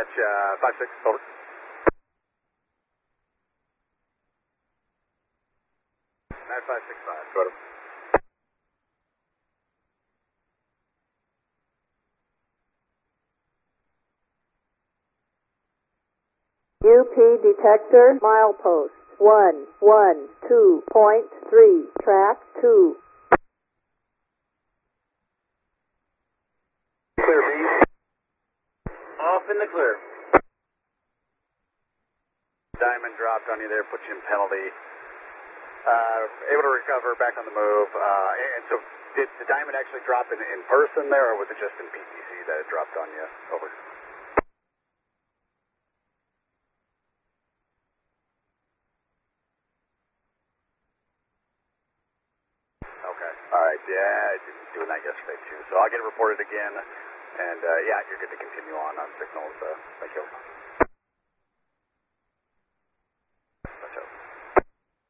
Dispatch 5-6, over. Nine 565, go to. UP detector, milepost 112.3, track 2. Clear, B. Off in the clear. Diamond dropped on you there, put you in penalty. Able to recover, back on the move. And so, did the Diamond actually drop in person there, or was it just in PTC that it dropped on you? Over. Okay. All right. Yeah, I was doing that yesterday too. So I'll get it reported again, and yeah, you're good to continue on signals. Thank you.